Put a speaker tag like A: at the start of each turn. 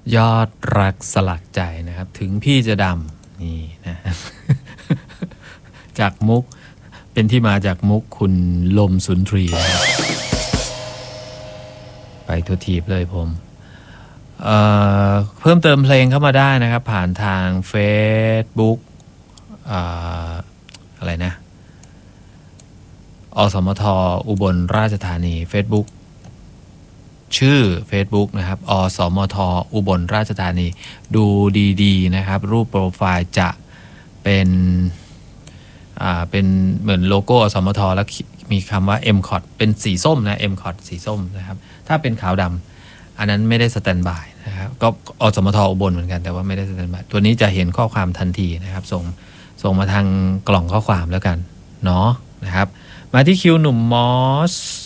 A: ยอดรักสลักใจนะครับถึงพี่จะดำนี่นะครับ จากมุกเป็นที่มาจากมุกคุณลมสุนทรีนะครับไปทุกทีเลยผมเพิ่มเติมเพลงเข้ามาได้นะครับผ่านทาง Facebook อะไรนะอสมทอุบลราชธานี Facebook ชื่อ Facebook นะครับอสมทอุบลราชธานีดูดีๆนะครับรูปโปรไฟล์จะเป็นเหมือนโลโก้อสมทแล้วมีคำว่า MCOT เป็นสีส้มนะ MCOT สีส้มนะครับถ้าเป็นขาวดำอันนั้นไม่ได้สแตนบายนะครับก็อสมทอุบลเหมือนกันแต่ว่าไม่ได้สแตนบายตัวนี้จะเห็นข้อความทันทีนะครับส่งมาทางกล่องข้อความแล้วกันเนาะนะครับมาที่คิวหนุ่มมอส